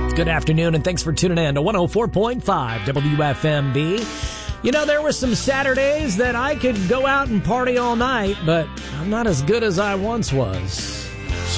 Good afternoon, and thanks for tuning in to 104.5 WFMB. You know, there were some Saturdays that I could go out and party all night, but I'm not as good as I once was.